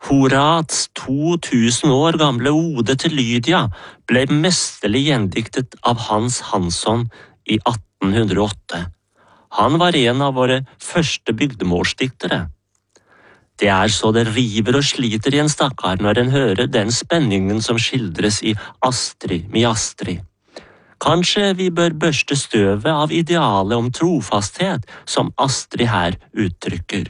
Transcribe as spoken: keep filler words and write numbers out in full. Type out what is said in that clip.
Horats to tusen år gamle ode til Lydia ble mesterlig gjendiktet av Hans Hansson i atten hundre og åtte. Han var en av våre første bygdemålsdiktere. Det er så det river og sliter i en stakkar når en hører den spenningen som skildres i Astrid, mi Astrid. Kanskje vi bør børste støvet av idealet om trofasthet som Astrid her uttrykker.